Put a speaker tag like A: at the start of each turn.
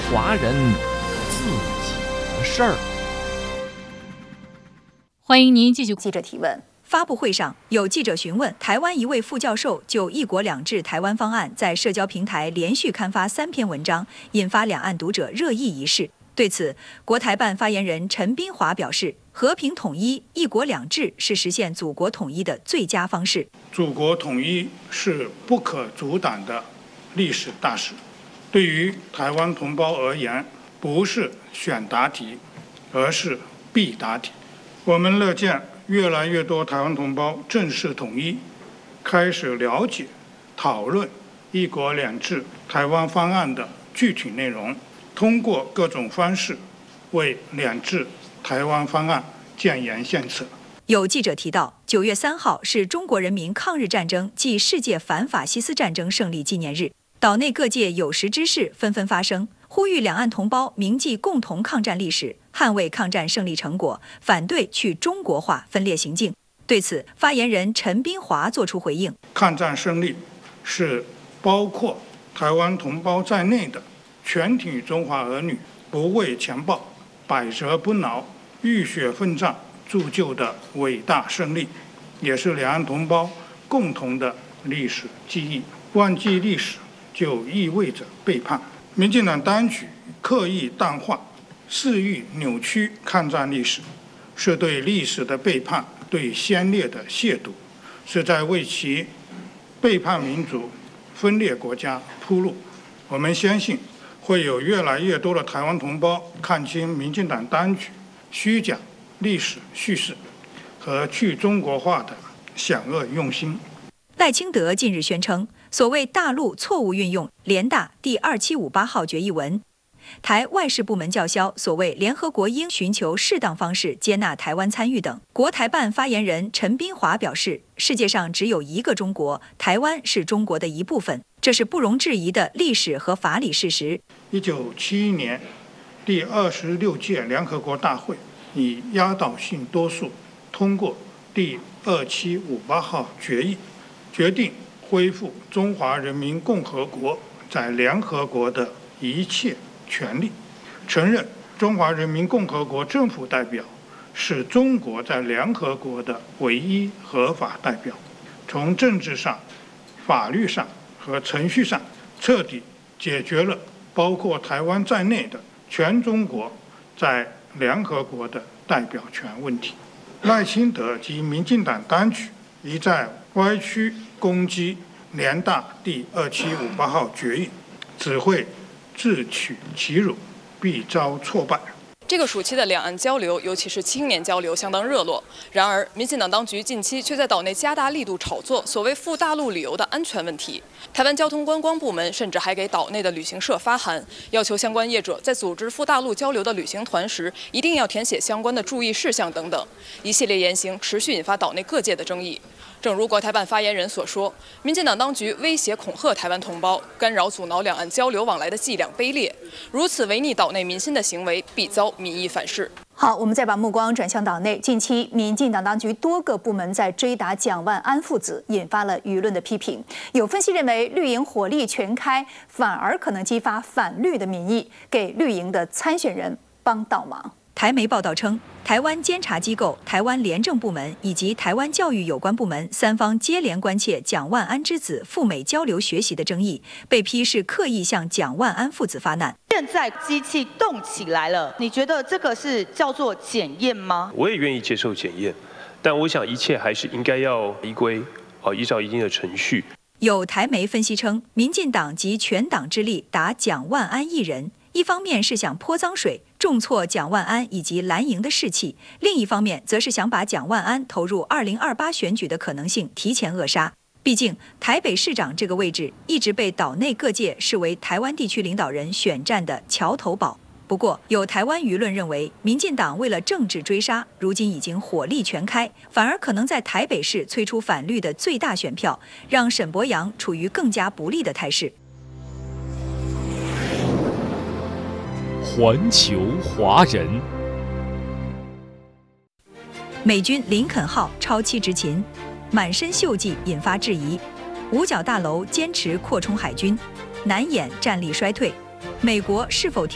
A: 华人自己的事儿。
B: 欢迎您继续。
C: 记者提问。发布会上，有记者询问台湾一位副教授就"一国两制"台湾方案在社交平台连续刊发3篇文章，引发两岸读者热议一事。对此，国台办发言人陈斌华表示，和平统一、一国两制是实现祖国统一的最佳方式。
D: 祖国统一是不可阻挡的历史大事，对于台湾同胞而言，不是选答题，而是必答题。我们乐见越来越多台湾同胞正式统一，开始了解、讨论"一国两制"台湾方案的具体内容，通过各种方式为"两制"台湾方案建言献策。
C: 有记者提到，9月3号是中国人民抗日战争暨世界反法西斯战争胜利纪念日，岛内各界有识之士纷纷发声，呼吁两岸同胞铭记共同抗战历史，捍卫抗战胜利成果，反对去中国化分裂行径。对此，发言人陈斌华作出回应：
D: 抗战胜利是包括台湾同胞在内的全体中华儿女不畏强暴、百折不挠、浴血奋战铸就的伟大胜利，也是两岸同胞共同的历史记忆。忘记历史就意味着背叛。民进党当局刻意淡化、肆意扭曲抗战历史，是对历史的背叛，对先烈的亵渎，是在为其背叛民族、分裂国家铺路。我们相信，会有越来越多的台湾同胞看清民进党当局虚假历史叙事和去中国化的险恶用心。
C: 赖清德近日宣称，所谓大陆错误运用联大第2758号决议文，台外事部门叫嚣所谓联合国应寻求适当方式接纳台湾参与等。国台办发言人陈斌华表示，世界上只有一个中国，台湾是中国的一部分，这是不容置疑的历史和法理事实。
D: 1971年第26届联合国大会以压倒性多数通过第2758号决议，决定恢复中华人民共和国在联合国的一切权利，承认中华人民共和国政府代表是中国在联合国的唯一合法代表，从政治上、法律上和程序上彻底解决了包括台湾在内的全中国在联合国的代表权问题。赖清德及民进党当局一再歪曲攻击联大第2758号决议，只会自取其辱，必遭挫败。
E: 这个暑期的两岸交流，尤其是青年交流，相当热络。然而，民进党当局近期却在岛内加大力度炒作所谓赴大陆旅游的安全问题。台湾交通观光部门甚至还给岛内的旅行社发函，要求相关业者在组织赴大陆交流的旅行团时，一定要填写相关的注意事项等等。一系列言行持续引发岛内各界的争议。正如国台办发言人所说，民进党当局威胁恐吓台湾同胞，干扰阻挠两岸交流往来的伎俩卑劣，如此违逆岛内民心的行为，必遭民意反噬。
C: 好，我们再把目光转向岛内。近期，民进党当局多个部门在追打蒋万安父子，引发了舆论的批评。有分析认为，绿营火力全开，反而可能激发反绿的民意，给绿营的参选人帮倒忙。台媒报道称，台湾监察机构、台湾廉政部门以及台湾教育有关部门3方接连关切蒋万安之子赴美交流学习的争议，被批是刻意向蒋万安父子发难。
F: 现在机器动起来了，你觉得这个是叫做检验吗？
G: 我也愿意接受检验，但我想一切还是应该要依照一定的程序。
C: 有台媒分析称，民进党集全党之力打蒋万安一人，一方面是想泼脏水，重挫蒋万安以及蓝营的士气；另一方面，则是想把蒋万安投入2028选举的可能性提前扼杀。毕竟，台北市长这个位置一直被岛内各界视为台湾地区领导人选战的桥头堡。不过，有台湾舆论认为，民进党为了政治追杀，如今已经火力全开，反而可能在台北市催出反绿的最大选票，让沈伯洋处于更加不利的态势。
A: 环球华人，
C: 美军林肯号超期执勤，满身锈迹引发质疑；五角大楼坚持扩充海军，难掩战力衰退。美国是否